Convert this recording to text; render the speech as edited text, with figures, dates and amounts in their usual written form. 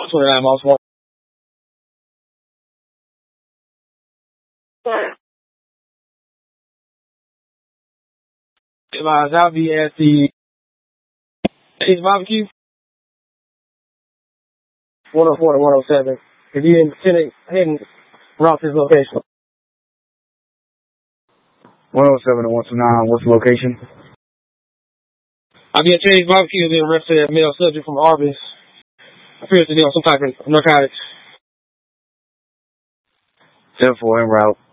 29 miles more. I'll be at the Ace Barbecue, 104 to 107. If you're heading around this location. 107 to 129, what's the location? I'll be at Ace Barbecue being arrested at male subject from Arby's. Appears to be on some type of narcotics. 10-4 en route.